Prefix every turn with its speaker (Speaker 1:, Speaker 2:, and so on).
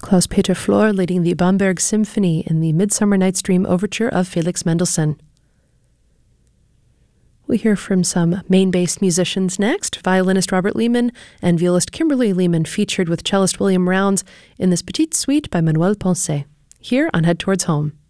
Speaker 1: Klaus-Peter Flor leading the Bamberg Symphony in the Midsummer Night's Dream overture of Felix Mendelssohn. We hear from some Maine-based musicians next. Violinist Robert Lehman and violist Kimberly Lehman featured with cellist William Rounds in this Petite Suite by Manuel Ponce, here on Head Towards Home.